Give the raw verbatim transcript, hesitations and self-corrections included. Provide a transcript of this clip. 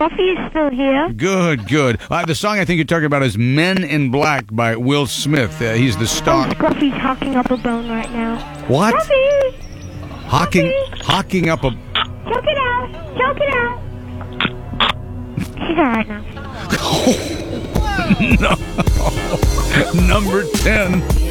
Scruffy is still here. Good, good. Uh, the song I think you're talking about is Men in Black by Will Smith. Uh, he's the star. Oh, Scruffy's hocking up a bone right now. What? Scruffy! Hocking, Scruffy! hocking up a... Choke it out! Choke it out! She's alright now. No. Number ten.